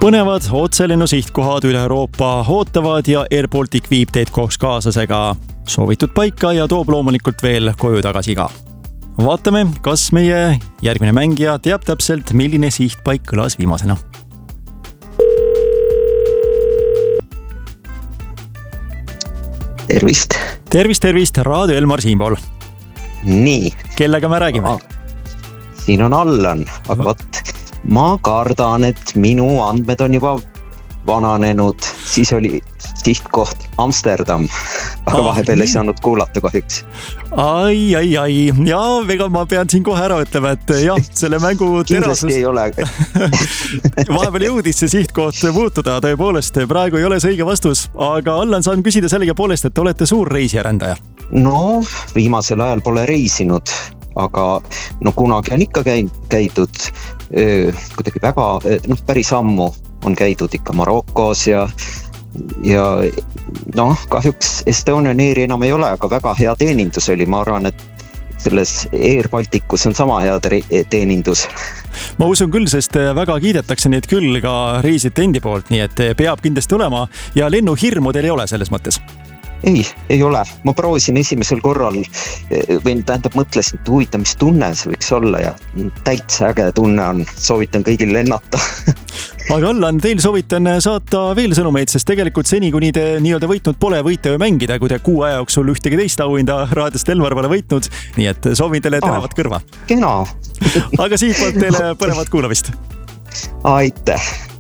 Põnevad otselennu sihtkohad üle Euroopa ootavad ja Air Baltic viib teid koos kaaslasega soovitud paika ja toob loomulikult veel koju tagasi ka. Vaatame, kas meie järgmine mängija teab täpselt, milline sihtpaik kõlas viimasena. Tervist. Tervist, Raadio Elmar siinpool. Nii. Kellega me räägime? Siin on Allan, aga võt, ma kardan, et minu andmed on juba vananenud, siis oli sihtkoht Amsterdam, aga vahepeal ei saanud kuulata kahjuks. Ai, ja ega ma pean siin kohe ära ütlema, et jah, selle mängu terasus... Kindlasti ei ole. Vahepeal jõudis see sihtkoht muutuda, tõepoolest, praegu ei ole see õige vastus, aga Allan, saan küsida sellega poolest, et olete suur reisijärändaja. No, viimasel ajal pole reisinud, aga kunagi on ikka käidud kuidagi väga, päris ammu on käidud ikka Marokos ja kahjuks Estonian Airi enam ei ole, aga väga hea teenindus oli. Ma arvan, et selles Air Balticus on sama hea teenindus. Ma usun küll, sest väga kiidetakse neid küll ka reisijate endi poolt, nii et peab kindlasti olema ja lennuhirmu teil ei ole selles mõttes? Ei ole. Ma proovisin esimesel korral mõtlesin, et huvitav, mis tunne see võiks olla ja täitsa äge tunne on. Soovitan kõigil lennata. Aga Allan, teil soovitan saata veel sõnumeid, sest tegelikult seni, kuni te nii-öelda võitnud pole, võite ju mängida, kui te 6 aja jooksul ühtegi teist auhinda Raadiost Elmar pole võitnud. Nii et soovin teile terevat kõrva. Kena. Aga siitpoolt teile põnevat kuulamist. Aitäh.